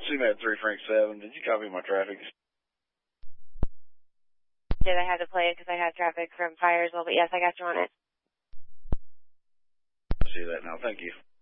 CMAD 3 Frank 7, did you copy my traffic? Did I have to play it because I had traffic from fire as well, but yes, I got you on it. I see that now, thank you.